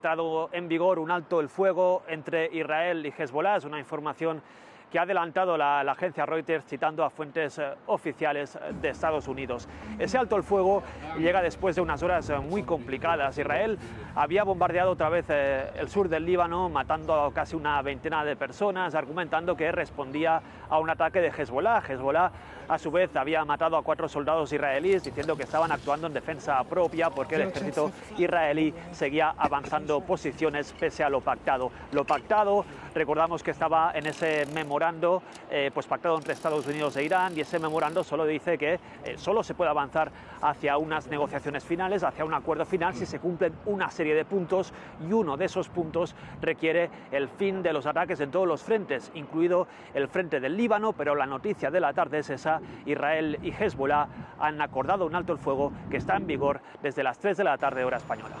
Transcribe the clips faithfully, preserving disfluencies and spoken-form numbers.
Ha entrado en vigor un alto el fuego entre Israel y Hezbollah, es una información que ha adelantado la, la agencia Reuters citando a fuentes eh, oficiales de Estados Unidos. Ese alto el fuego llega después de unas horas eh, muy complicadas. Israel había bombardeado otra vez eh, el sur del Líbano, matando a casi una veintena de personas, argumentando que respondía a un ataque de Hezbollah. Hezbollah, a su vez, había matado a cuatro soldados israelíes, diciendo que estaban actuando en defensa propia porque el ejército israelí seguía avanzando posiciones pese a lo pactado. Lo pactado, recordamos que estaba en ese memorando eh, pues pactado entre Estados Unidos e Irán, y ese memorando solo dice que eh, solo se puede avanzar hacia unas negociaciones finales, hacia un acuerdo final, si se cumplen una serie de puntos, y uno de esos puntos requiere el fin de los ataques en todos los frentes, incluido el frente del Líbano. Pero la noticia de la tarde es esa: Israel y Hezbollah han acordado un alto el fuego que está en vigor desde las tres de la tarde hora española.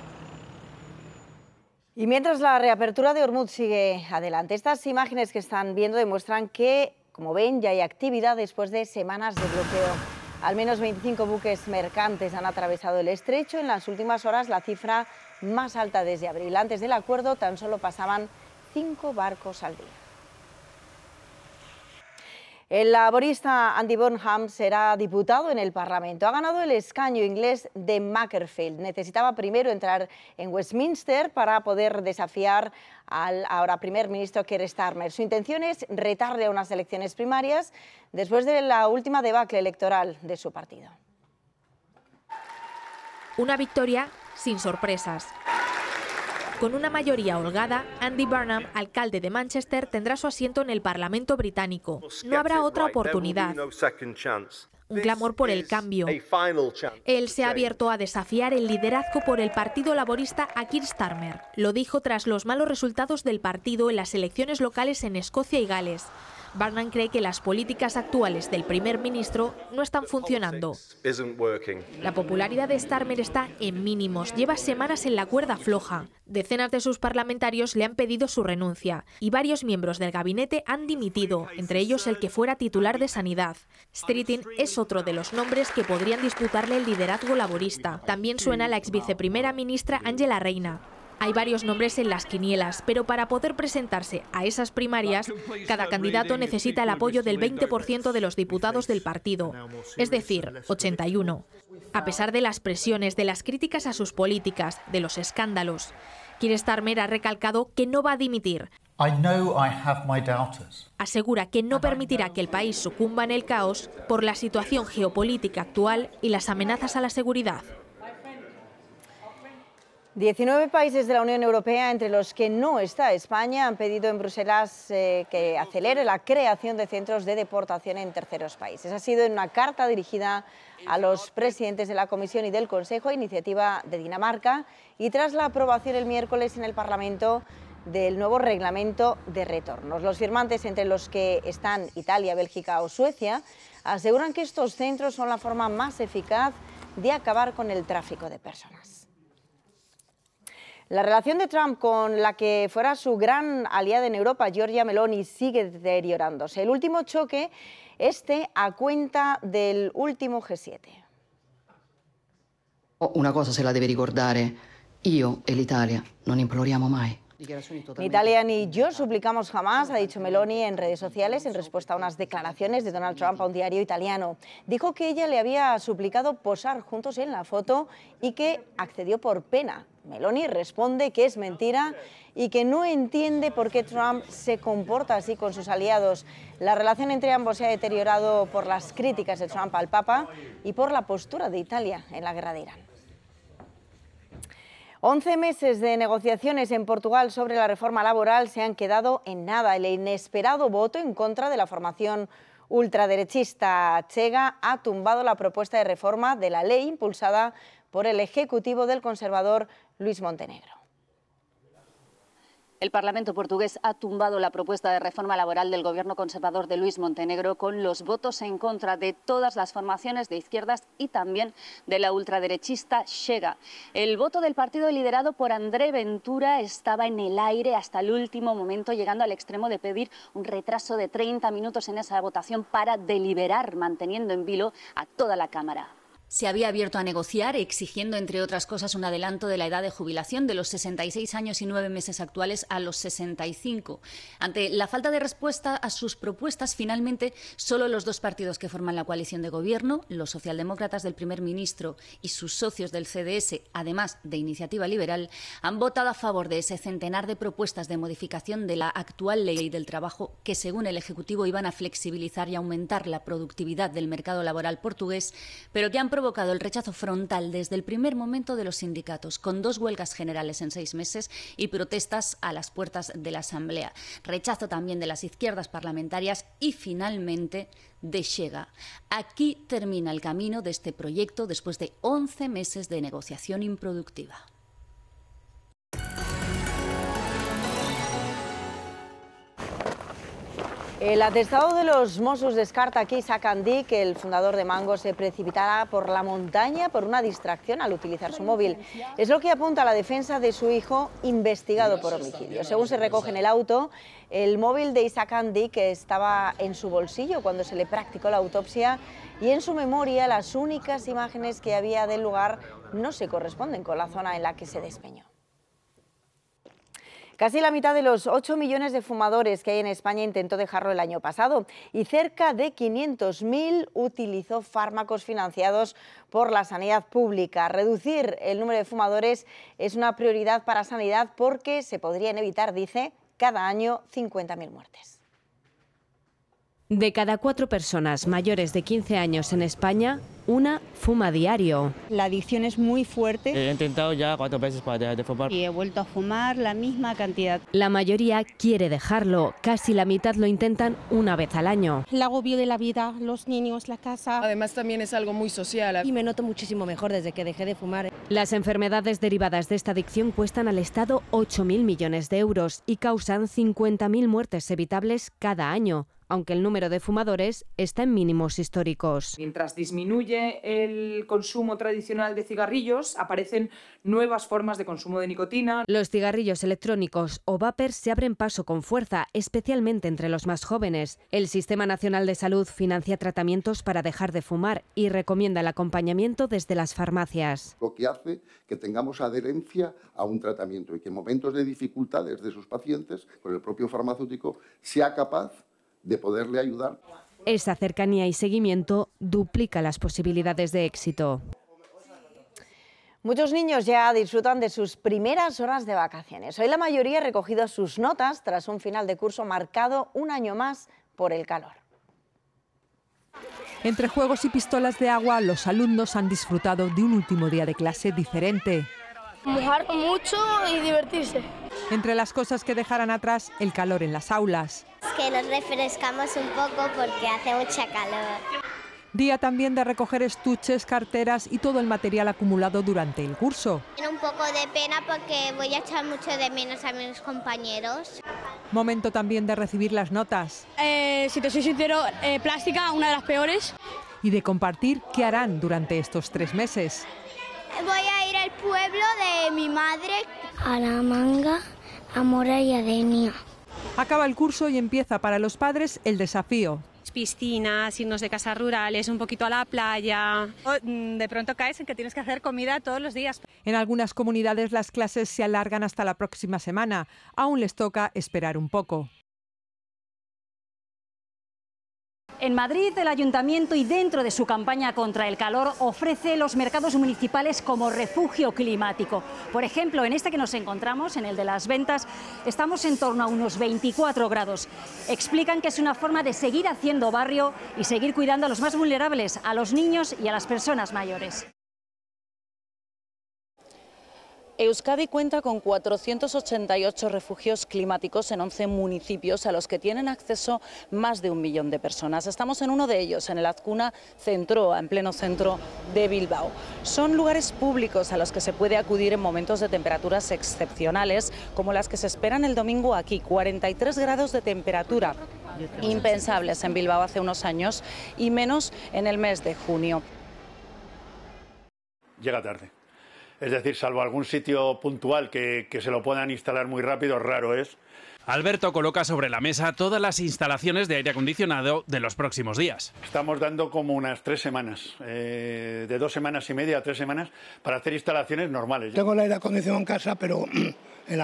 Y mientras la reapertura de Hormuz sigue adelante, estas imágenes que están viendo demuestran que, como ven, ya hay actividad después de semanas de bloqueo. Al menos veinticinco buques mercantes han atravesado el estrecho. En las últimas horas, la cifra más alta desde abril. Antes del acuerdo, tan solo pasaban cinco barcos al día. El laborista Andy Burnham será diputado en el Parlamento. Ha ganado el escaño inglés de Macclesfield. Necesitaba primero entrar en Westminster para poder desafiar al ahora primer ministro Keir Starmer. Su intención es retarle a unas elecciones primarias después de la última debacle electoral de su partido. Una victoria sin sorpresas. Con una mayoría holgada, Andy Burnham, alcalde de Manchester, tendrá su asiento en el Parlamento británico. No habrá otra oportunidad. Un clamor por el cambio. Él se ha abierto a desafiar el liderazgo por el Partido Laborista a Keir Starmer. Lo dijo tras los malos resultados del partido en las elecciones locales en Escocia y Gales. Burnham cree que las políticas actuales del primer ministro no están funcionando. La popularidad de Starmer está en mínimos, lleva semanas en la cuerda floja. Decenas de sus parlamentarios le han pedido su renuncia y varios miembros del gabinete han dimitido, entre ellos el que fuera titular de Sanidad. Streeting es otro de los nombres que podrían disputarle el liderazgo laborista. También suena la ex viceprimera ministra Angela Rayner. Hay varios nombres en las quinielas, pero para poder presentarse a esas primarias, cada candidato necesita el apoyo del veinte por ciento de los diputados del partido, es decir, ochenta y uno. A pesar de las presiones, de las críticas a sus políticas, de los escándalos, Keir Starmer ha recalcado que no va a dimitir. Asegura que no permitirá que el país sucumba en el caos por la situación geopolítica actual y las amenazas a la seguridad. diecinueve países de la Unión Europea, entre los que no está España, han pedido en Bruselas eh, que acelere la creación de centros de deportación en terceros países. Ha sido en una carta dirigida a los presidentes de la Comisión y del Consejo, a iniciativa de Dinamarca, y tras la aprobación el miércoles en el Parlamento del nuevo reglamento de retornos. Los firmantes, entre los que están Italia, Bélgica o Suecia, aseguran que estos centros son la forma más eficaz de acabar con el tráfico de personas. La relación de Trump con la que fuera su gran aliada en Europa, Giorgia Meloni, sigue deteriorándose. El último choque, este a cuenta del último G siete. Una cosa se la deve ricordare, io e l'Italia non imploriamo mai. Ni Italia ni yo suplicamos jamás, ha dicho Meloni en redes sociales en respuesta a unas declaraciones de Donald Trump a un diario italiano. Dijo que ella le había suplicado posar juntos en la foto y que accedió por pena. Meloni responde que es mentira y que no entiende por qué Trump se comporta así con sus aliados. La relación entre ambos se ha deteriorado por las críticas de Trump al Papa y por la postura de Italia en la guerra de Irán. Once meses de negociaciones en Portugal sobre la reforma laboral se han quedado en nada. El inesperado voto en contra de la formación ultraderechista Chega ha tumbado la propuesta de reforma de la ley impulsada por el ejecutivo del conservador Luís Montenegro. El Parlamento portugués ha tumbado la propuesta de reforma laboral del gobierno conservador de Luís Montenegro con los votos en contra de todas las formaciones de izquierdas y también de la ultraderechista Chega. El voto del partido liderado por André Ventura estaba en el aire hasta el último momento, llegando al extremo de pedir un retraso de treinta minutos en esa votación para deliberar, manteniendo en vilo a toda la Cámara. Se había abierto a negociar, exigiendo, entre otras cosas, un adelanto de la edad de jubilación de los sesenta y seis años y nueve meses actuales a los sesenta y cinco. Ante la falta de respuesta a sus propuestas, finalmente, solo los dos partidos que forman la coalición de gobierno, los socialdemócratas del primer ministro y sus socios del C D S, además de Iniciativa Liberal, han votado a favor de ese centenar de propuestas de modificación de la actual ley del trabajo que, según el Ejecutivo, iban a flexibilizar y aumentar la productividad del mercado laboral portugués, pero que han provocado el rechazo frontal desde el primer momento de los sindicatos, con dos huelgas generales en seis meses y protestas a las puertas de la Asamblea. Rechazo también de las izquierdas parlamentarias y, finalmente, de Chega. Aquí termina el camino de este proyecto después de once meses de negociación improductiva. El atestado de los Mossos descarta que Isaac Andic, el fundador de Mango, se precipitara por la montaña por una distracción al utilizar su móvil. Es lo que apunta la defensa de su hijo, investigado por homicidio. Según se recoge en el auto, el móvil de Isaac Andic estaba en su bolsillo cuando se le practicó la autopsia y en su memoria las únicas imágenes que había del lugar no se corresponden con la zona en la que se despeñó. Casi la mitad de los ocho millones de fumadores que hay en España intentó dejarlo el año pasado y cerca de quinientos mil utilizó fármacos financiados por la sanidad pública. Reducir el número de fumadores es una prioridad para Sanidad porque se podrían evitar, dice, cada año cincuenta mil muertes. De cada cuatro personas mayores de quince años en España, una fuma diario. La adicción es muy fuerte. He intentado ya cuatro veces para dejar de fumar. Y he vuelto a fumar la misma cantidad. La mayoría quiere dejarlo, casi la mitad lo intentan una vez al año. El agobio de la vida, los niños, la casa. Además también es algo muy social. Y me noto muchísimo mejor desde que dejé de fumar. Las enfermedades derivadas de esta adicción cuestan al Estado ocho mil millones de euros y causan cincuenta mil muertes evitables cada año, aunque el número de fumadores está en mínimos históricos. Mientras disminuye el consumo tradicional de cigarrillos, aparecen nuevas formas de consumo de nicotina. Los cigarrillos electrónicos o vapers se abren paso con fuerza, especialmente entre los más jóvenes. El Sistema Nacional de Salud financia tratamientos para dejar de fumar y recomienda el acompañamiento desde las farmacias. Lo que hace que tengamos adherencia a un tratamiento y que en momentos de dificultades de sus pacientes, con el propio farmacéutico, sea capaz de poderle ayudar. Esa cercanía y seguimiento duplica las posibilidades de éxito. Muchos niños ya disfrutan de sus primeras horas de vacaciones. Hoy la mayoría ha recogido sus notas tras un final de curso marcado un año más por el calor. Entre juegos y pistolas de agua, los alumnos han disfrutado de un último día de clase diferente. Mojar mucho y divertirse. Entre las cosas que dejarán atrás, el calor en las aulas. Que nos refrescamos un poco porque hace mucha calor. Día también de recoger estuches, carteras y todo el material acumulado durante el curso. Tengo un poco de pena porque voy a echar mucho de menos a mis compañeros. Momento también de recibir las notas. Eh, si te soy sincero, eh, plástica, una de las peores. Y de compartir qué harán durante estos tres meses. Voy a ir al pueblo de mi madre. A La Manga, a Mora y a Denia. Acaba el curso y empieza para los padres el desafío. Piscinas, irnos de casas rurales, un poquito a la playa. De pronto caes en que tienes que hacer comida todos los días. En algunas comunidades las clases se alargan hasta la próxima semana. Aún les toca esperar un poco. En Madrid, el Ayuntamiento, y dentro de su campaña contra el calor, ofrece los mercados municipales como refugio climático. Por ejemplo, en este que nos encontramos, en el de Las Ventas, estamos en torno a unos veinticuatro grados. Explican que es una forma de seguir haciendo barrio y seguir cuidando a los más vulnerables, a los niños y a las personas mayores. Euskadi cuenta con cuatrocientos ochenta y ocho refugios climáticos en once municipios a los que tienen acceso más de un millón de personas. Estamos en uno de ellos, en el Azkuna Zentroa, en pleno centro de Bilbao. Son lugares públicos a los que se puede acudir en momentos de temperaturas excepcionales, como las que se esperan el domingo aquí, cuarenta y tres grados de temperatura, impensables en Bilbao hace unos años y menos en el mes de junio. Llega tarde. Es decir, salvo algún sitio puntual que, que se lo puedan instalar muy rápido, raro es. Alberto coloca sobre la mesa todas las instalaciones de aire acondicionado de los próximos días. Estamos dando como unas tres semanas, eh, de dos semanas y media a tres semanas, para hacer instalaciones normales. Tengo el aire acondicionado en casa, pero en la